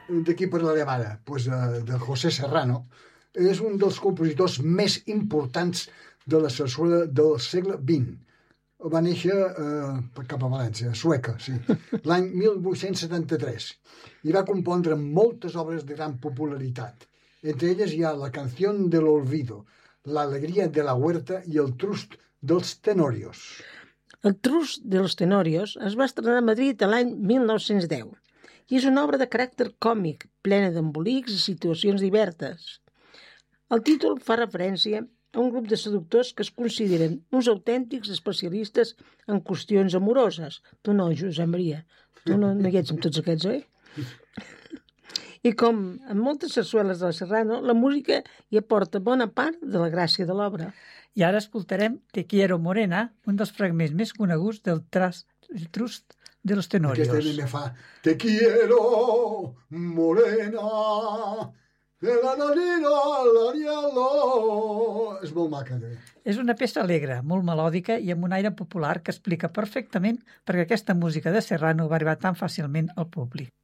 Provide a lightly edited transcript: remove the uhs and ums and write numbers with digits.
de qui parlarem ara? Pues, de José Serrano. És un dels compositors més importants de la sarsuela del segle XX. Va néixer cap a València, Sueca, sí, l'any 1873, i va compondre moltes obres de gran popularitat. Entre elles hi ha La canción del olvido, La alegría de la huerta i El trust dels tenorios. El Trust dels Tenorios es va estrenar a Madrid l'any 1910 i és una obra de caràcter còmic, plena d'embolics i situacions diverses. El títol fa referència a un grup de seductors que es consideren uns autèntics especialistes en qüestions amoroses. Tu no, Josep Maria. Tu no hi ets amb tots aquests, oi? I com en moltes sarsueles de la Serrano, la música hi aporta bona part de la gràcia de l'obra. I ara escoltarem Te quiero morena, un dels fragments més coneguts del Trust de los Tenorios. Aquesta me fa Te quiero morena, és molt maca. És una peça alegre, molt melòdica i amb un aire popular que explica perfectament perquè aquesta música de Serrano va arribar tan fàcilment al públic.